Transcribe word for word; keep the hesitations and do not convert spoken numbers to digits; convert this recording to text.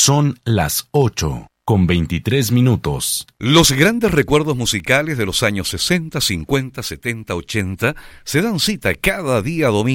Son las ocho con veintitrés minutos. Los grandes recuerdos musicales de los años sesenta, cincuenta, setenta, ochenta se dan cita cada día domingo